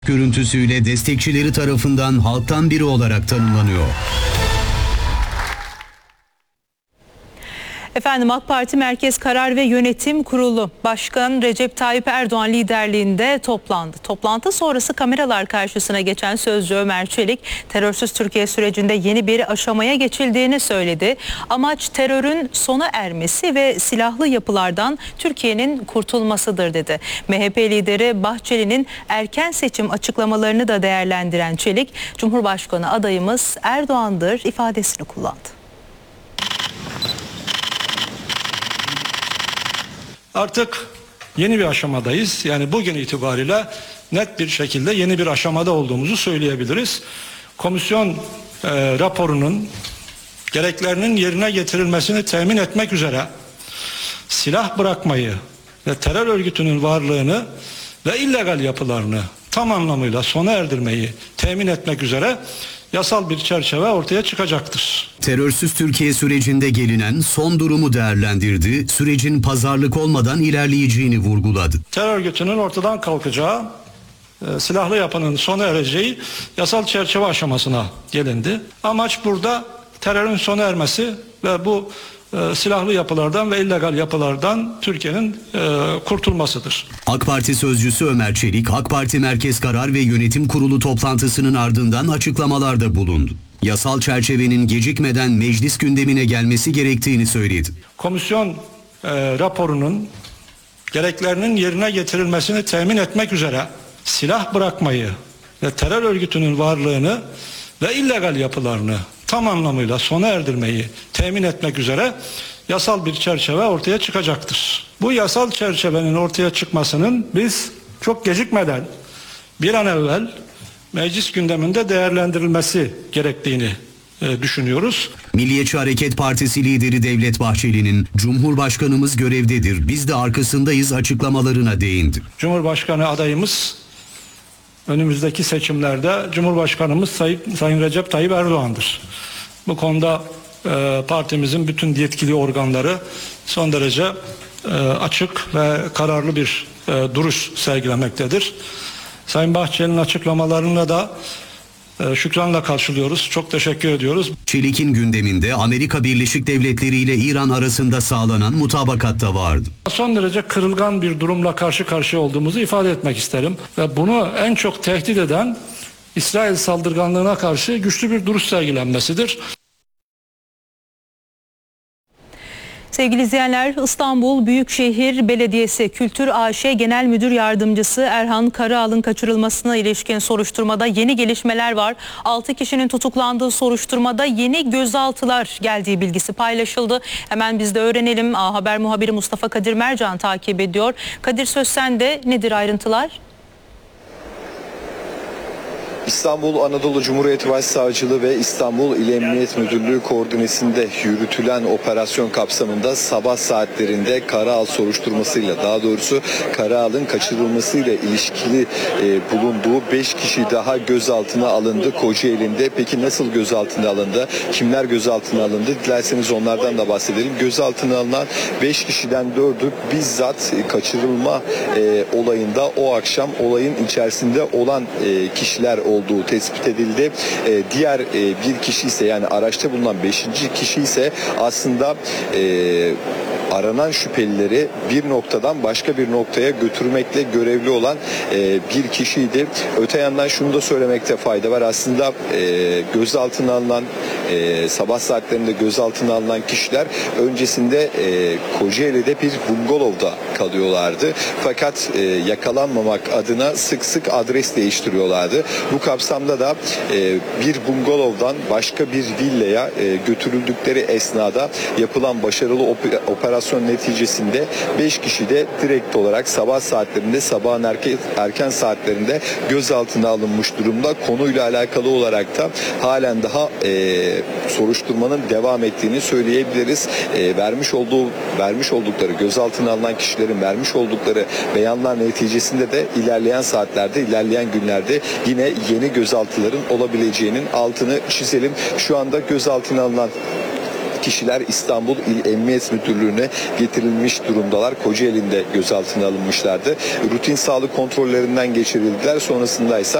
Görüntüsüyle destekçileri tarafından halktan biri olarak tanımlanıyor. Efendim, AK Parti Merkez Karar ve Yönetim Kurulu Başkan Recep Tayyip Erdoğan liderliğinde toplandı. Toplantı sonrası kameralar karşısına geçen sözcü Ömer Çelik, terörsüz Türkiye sürecinde yeni bir aşamaya geçildiğini söyledi. Amaç terörün sona ermesi ve silahlı yapılardan Türkiye'nin kurtulmasıdır dedi. MHP lideri Bahçeli'nin erken seçim açıklamalarını da değerlendiren Çelik, Cumhurbaşkanı adayımız Erdoğan'dır ifadesini kullandı. Artık yeni bir aşamadayız. Yani bugün itibariyle net bir şekilde yeni bir aşamada olduğumuzu söyleyebiliriz. Komisyon raporunun gereklerinin yerine getirilmesini temin etmek üzere silah bırakmayı ve terör örgütünün varlığını ve illegal yapılarını tam anlamıyla sona erdirmeyi temin etmek üzere yasal bir çerçeve ortaya çıkacaktır. Terörsüz Türkiye sürecinde gelinen son durumu değerlendirdi, sürecin pazarlık olmadan ilerleyeceğini vurguladı. Terör örgütünün ortadan kalkacağı, silahlı yapının sona ereceği yasal çerçeve aşamasına gelindi. Amaç burada terörün sona ermesi ve bu silahlı yapılardan ve illegal yapılardan Türkiye'nin kurtulmasıdır. AK Parti sözcüsü Ömer Çelik, AK Parti Merkez Karar ve Yönetim Kurulu toplantısının ardından açıklamalarda bulundu. Yasal çerçevenin gecikmeden meclis gündemine gelmesi gerektiğini söyledi. Komisyon raporunun gereklerinin yerine getirilmesini temin etmek üzere silah bırakmayı ve terör örgütünün varlığını ve illegal yapılarını tam anlamıyla sona erdirmeyi temin etmek üzere yasal bir çerçeve ortaya çıkacaktır. Bu yasal çerçevenin ortaya çıkmasının biz çok gecikmeden bir an evvel meclis gündeminde değerlendirilmesi gerektiğini düşünüyoruz. Milliyetçi Hareket Partisi lideri Devlet Bahçeli'nin "Cumhurbaşkanımız görevdedir, biz de arkasındayız" açıklamalarına değindi. Cumhurbaşkanı adayımız önümüzdeki seçimlerde Cumhurbaşkanımız Sayın Recep Tayyip Erdoğan'dır. Bu konuda partimizin bütün yetkili organları son derece açık ve kararlı bir duruş sergilemektedir. Sayın Bahçeli'nin açıklamalarını da şükranla karşılıyoruz. Çok teşekkür ediyoruz. Çelik'in gündeminde Amerika Birleşik Devletleri ile İran arasında sağlanan mutabakat da vardı. Son derece kırılgan bir durumla karşı karşıya olduğumuzu ifade etmek isterim. Ve bunu en çok tehdit eden İsrail saldırganlığına karşı güçlü bir duruş sergilenmesidir. Sevgili izleyenler, İstanbul Büyükşehir Belediyesi Kültür AŞ Genel Müdür Yardımcısı Erhan Karaal'ın kaçırılmasına ilişkin soruşturmada yeni gelişmeler var. 6 kişinin tutuklandığı soruşturmada yeni gözaltılar geldiği bilgisi paylaşıldı. Hemen biz de öğrenelim. A Haber muhabiri Mustafa Kadir Mercan takip ediyor. Kadir, söz sende. Nedir ayrıntılar? İstanbul Anadolu Cumhuriyeti Başsavcılığı ve İstanbul İl Emniyet Müdürlüğü koordinesinde yürütülen operasyon kapsamında sabah saatlerinde Karaal soruşturmasıyla, daha doğrusu Karaal'ın kaçırılmasıyla ilişkili bulunduğu 5 kişi daha gözaltına alındı Kocaeli'nde. Peki nasıl gözaltına alındı? Kimler gözaltına alındı? Dilerseniz onlardan da bahsedelim. Gözaltına alınan 5 kişiden 4'ü bizzat kaçırılma olayında o akşam olayın içerisinde olan kişiler olduğu tespit edildi. Diğer bir kişi ise, yani araçta bulunan 5. kişi ise aslında aranan şüphelileri bir noktadan başka bir noktaya götürmekle görevli olan bir kişiydi. Öte yandan şunu da söylemekte fayda var. Aslında gözaltına alınan, sabah saatlerinde gözaltına alınan kişiler öncesinde Kocaeli'de bir bungalovda kalıyorlardı. Fakat yakalanmamak adına sık sık adres değiştiriyorlardı. Bu kapsamda da bir bungalovdan başka bir villaya götürüldükleri esnada yapılan başarılı operasyon neticesinde 5 kişi de direkt olarak sabah saatlerinde, sabahın erken saatlerinde gözaltına alınmış durumda. Konuyla alakalı olarak da halen daha soruşturmanın devam ettiğini söyleyebiliriz. Vermiş oldukları, gözaltına alınan kişilerin vermiş oldukları beyanlar neticesinde de ilerleyen saatlerde, ilerleyen günlerde yine yeni gözaltıların olabileceğinin altını çizelim. Şu anda gözaltına alınan Kişiler İstanbul İl Emniyet Müdürlüğü'ne getirilmiş durumdalar. Kocaeli'nde gözaltına alınmışlardı. Rutin sağlık kontrollerinden geçirildiler. Sonrasında ise